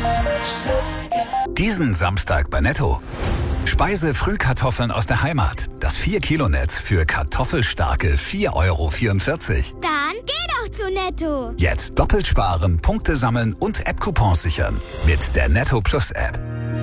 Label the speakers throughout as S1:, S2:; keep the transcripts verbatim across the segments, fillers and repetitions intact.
S1: Diesen Samstag bei Netto. Speise-Frühkartoffeln aus der Heimat. Das vier Kilo Netz für kartoffelstarke vier Euro vierundvierzig.
S2: Dann geh doch zu Netto.
S1: Jetzt doppelt sparen, Punkte sammeln und App-Coupons sichern. Mit der Netto Plus App.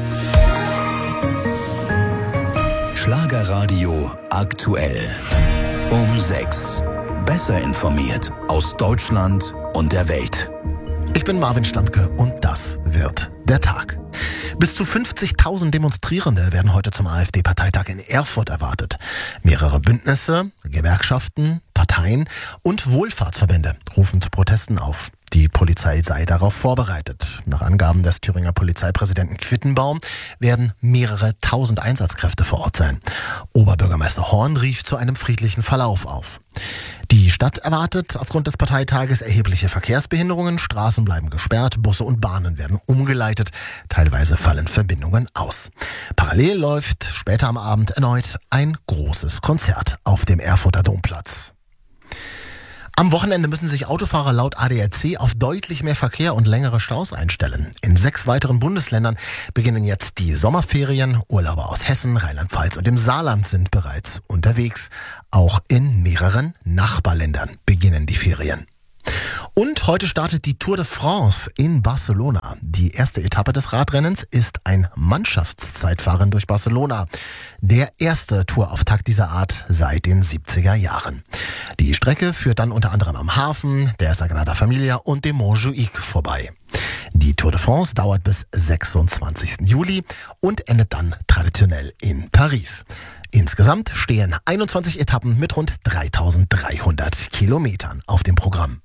S3: Schlagerradio aktuell. Um sechs. Besser informiert aus Deutschland und der Welt.
S4: Ich bin Marvin Standke und das wird der Tag. Bis zu fünfzigtausend Demonstrierende werden heute zum AfD-Parteitag in Erfurt erwartet. Mehrere Bündnisse, Gewerkschaften, Parteien und Wohlfahrtsverbände rufen zu Protesten auf. Die Polizei sei darauf vorbereitet. Nach Angaben des Thüringer Polizeipräsidenten Quittenbaum werden mehrere tausend Einsatzkräfte vor Ort sein. Oberbürgermeister Horn rief zu einem friedlichen Verlauf auf. Die Stadt erwartet aufgrund des Parteitages erhebliche Verkehrsbehinderungen. Straßen bleiben gesperrt, Busse und Bahnen werden umgeleitet. Teilweise fallen Verbindungen aus. Parallel läuft später am Abend erneut ein großes Konzert auf dem Erfurter Domplatz. Am Wochenende müssen sich Autofahrer laut A D A C auf deutlich mehr Verkehr und längere Staus einstellen. In sechs weiteren Bundesländern beginnen jetzt die Sommerferien. Urlauber aus Hessen, Rheinland-Pfalz und dem Saarland sind bereits unterwegs. Auch in mehreren Nachbarländern beginnen die Ferien. Und heute startet die Tour de France in Barcelona. Die erste Etappe des Radrennens ist ein Mannschaftszeitfahren durch Barcelona. Der erste Tourauftakt dieser Art seit den siebziger Jahren. Die Strecke führt dann unter anderem am Hafen, der Sagrada Familia und dem Montjuic vorbei. Die Tour de France dauert bis sechsundzwanzigsten Juli und endet dann traditionell in Paris. Insgesamt stehen einundzwanzig Etappen mit rund dreitausenddreihundert Kilometern auf dem Programm.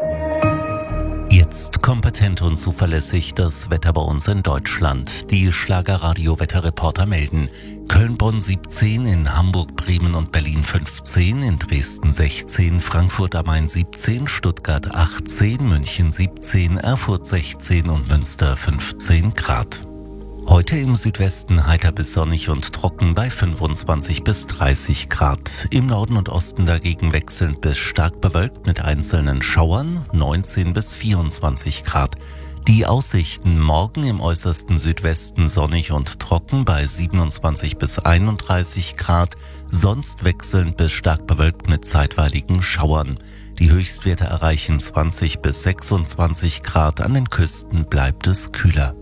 S5: Jetzt kompetent und zuverlässig das Wetter bei uns in Deutschland. Die Schlagerradio-Wetterreporter melden: Köln-Bonn siebzehn, in Hamburg, Bremen und Berlin fünfzehn, in Dresden sechzehn, Frankfurt am Main siebzehn, Stuttgart achtzehn, München siebzehn, Erfurt sechzehn und Münster fünfzehn Grad. Heute im Südwesten heiter bis sonnig und trocken bei fünfundzwanzig bis dreißig Grad. Im Norden und Osten dagegen wechselnd bis stark bewölkt mit einzelnen Schauern, neunzehn bis vierundzwanzig Grad. Die Aussichten: morgen im äußersten Südwesten sonnig und trocken bei siebenundzwanzig bis einunddreißig Grad, sonst wechselnd bis stark bewölkt mit zeitweiligen Schauern. Die Höchstwerte erreichen zwanzig bis sechsundzwanzig Grad, an den Küsten bleibt es kühler.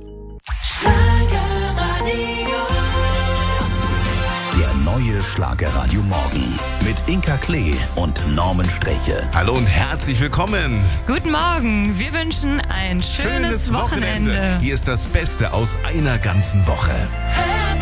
S3: Der neue Schlagerradio Morgen mit Inka Klee und Norman Sträche.
S6: Hallo und herzlich willkommen.
S7: Guten Morgen, wir wünschen ein schönes, schönes Wochenende.
S6: Wochenende. Hier ist das Beste aus einer ganzen Woche.
S7: Hey.